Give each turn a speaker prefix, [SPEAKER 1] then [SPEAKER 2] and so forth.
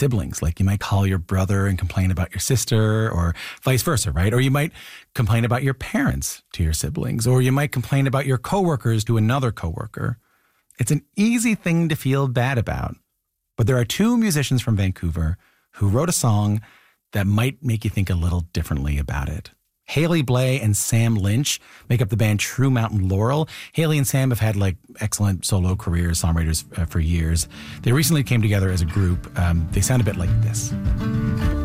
[SPEAKER 1] siblings. Like you might call your brother and complain about your sister or vice versa, right? Or you might complain about your parents to your siblings, or you might complain about your coworkers to another coworker. It's an easy thing to feel bad about. But there are two musicians from Vancouver who wrote a song that might make you think a little differently about it. Hayley Blay and Sam Lynch make up the band True Mountain Laurel. Hayley and Sam have had excellent solo careers, songwriters for years. They recently came together as a group. They sound a bit like this.